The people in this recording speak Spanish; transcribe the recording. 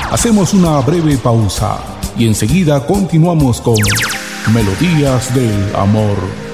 Hacemos una breve pausa y enseguida continuamos con Melodías del Amor.